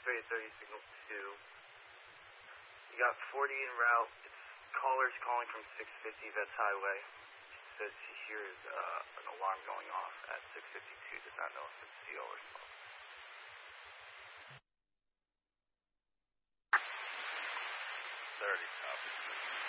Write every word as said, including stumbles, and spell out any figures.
X-ray thirty, signal two. You got forty en route. It's callers calling from six fifty Vets Highway. She says she hears uh, an alarm going off at six fifty-two. Does not know if it's C O or smoke. thirty, copy.